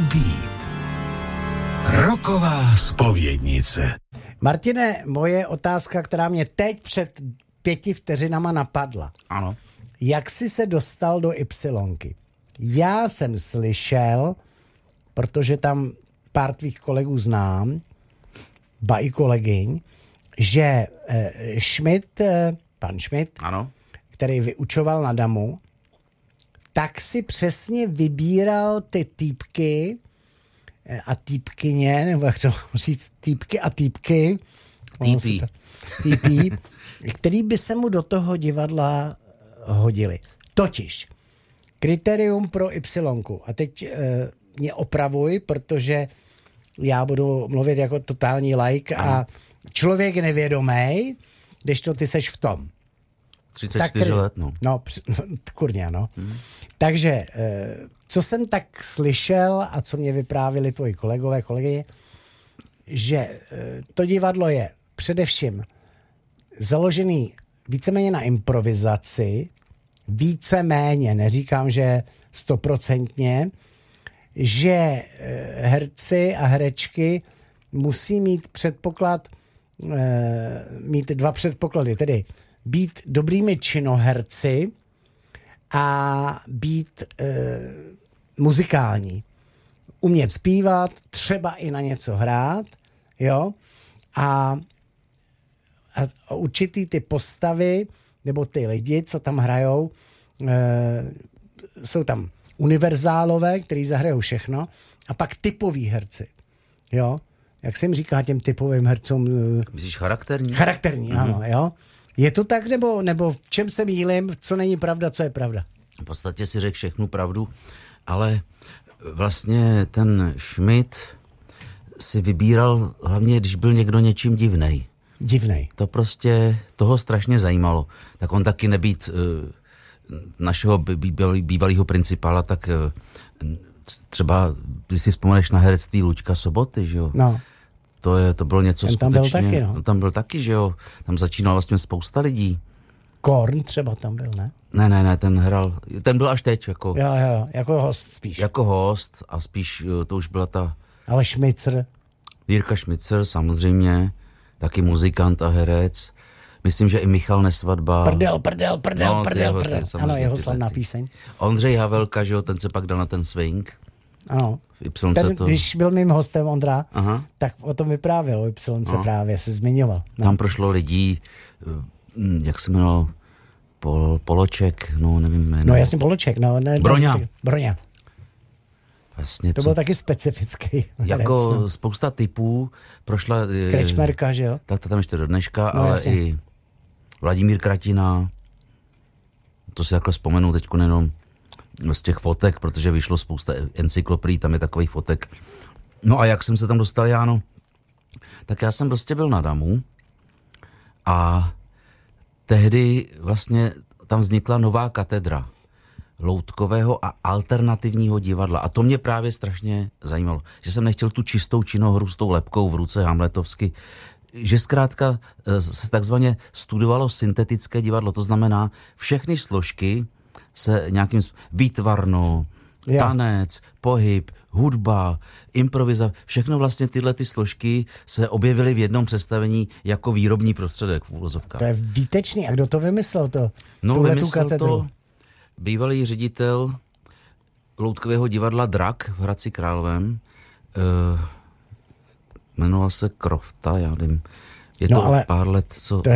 být. Rocková zpovědnice. Martine, moje otázka, která mě teď před 5 vteřinama napadla. Ano. Jak jsi se dostal do Ypsilonky? Já jsem slyšel, protože tam pár tvých kolegů znám, ba i kolegyň, že pan Schmidt, Ano. který vyučoval na Damu, tak si přesně vybíral ty týpky a týpkyně, nebo jak to mám říct, týpky a týpky, týpí, který by se mu do toho divadla hodili. Totiž kritérium pro Ypsilonku, a teď mě opravuj, protože já budu mluvit jako totální laik a člověk nevědomý, kdežto ty seš v tom. 34 let, no. No, kurně, no. Takže, co jsem tak slyšel a co mě vyprávili tvoji kolegové, kolegyně, že to divadlo je především založený víceméně na improvizaci, víceméně, neříkám, že 100%, že herci a herečky musí mít mít 2 předpoklady, tedy být dobrými činoherci a být muzikální. Umět zpívat, třeba i na něco hrát, jo, a určitý ty postavy, nebo ty lidi, co tam hrajou, jsou tam univerzálové, který zahrajou všechno, a pak typoví herci, jo. Jak se jim říká těm typovým hercům? Myslíš charakterní? Charakterní, ano, jo. Je to tak, nebo v čem se mýlím, co není pravda, co je pravda? V podstatě si řekl všechnu pravdu, ale vlastně ten Schmidt si vybíral hlavně, když byl někdo něčím divnej. Divnej. To prostě toho strašně zajímalo. Tak on taky nebýt našeho bývalého principála, tak třeba, když si vzpomeneš na herectví Luďka Soboty, že jo? No. To bylo něco ten tam skutečně. Byl taky, no. Tam byl taky, že jo? Tam začínal vlastně spousta lidí. Korn třeba tam byl, ne? Ne, ten byl až teď, jako... Jo, jako host spíš. Jako host a spíš to už byla ta... Ale Šmicer. Jirka Šmicer, samozřejmě, taky muzikant a herec. Myslím, že i Michal Nesvadba. Prdel. Ano, jeho slavná píseň. Ondřej Havelka, že jo, ten se pak dal na ten swing. Ano. V Ypsilonce to... Když byl mým hostem Ondra, tak o tom vyprávěl, o Ypsilonce právě se zmiňoval. No. Tam prošlo lidí, jak se jmenoval, Poloček, no nevím jméno. No jasně Poloček, no. Ne, Broňa. Vlastně to byl taky specifický jako herec, no. Spousta typů prošla... Krečmerka, že jo? Tak to tam ještě do dneška, no, ale jasně. i Vladimír Kratina, to si takhle vzpomenu teď jenom z těch fotek, protože vyšlo spousta encyklopedií, tam je takových fotek. No a jak jsem se tam dostal já, no, tak já jsem prostě byl na Damu a tehdy vlastně tam vznikla nová katedra loutkového a alternativního divadla. A to mě právě strašně zajímalo, že jsem nechtěl tu čistou činohru s tou lebkou v ruce hamletovsky, že zkrátka se takzvaně studovalo syntetické divadlo, to znamená všechny složky se nějakým výtvarno, tanec, pohyb, hudba, improvizace, všechno vlastně tyhle ty složky se objevily v jednom představení jako výrobní prostředek v úvozovkách. To je výtečný. A kdo to vymyslel to? No, vymyslel to bývalý ředitel loutkového divadla Drak v Hradci Králevém. Jmenoval se Krofta, já nevím. Je to pár let, co...